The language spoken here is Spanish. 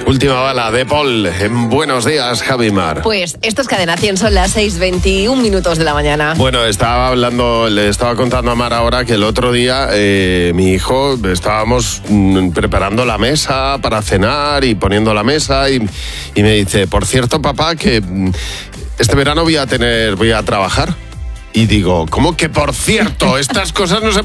Última bala de Paul. Buenos días, Javi Mar. Pues esto es Cadena 100, son las 6:21 de la mañana. Bueno, le estaba contando a Mar ahora que el otro día mi hijo, estábamos preparando la mesa para cenar y poniendo la mesa y me dice, por cierto, papá, que este verano voy a trabajar. Y digo, ¿cómo que por cierto? Estas cosas no se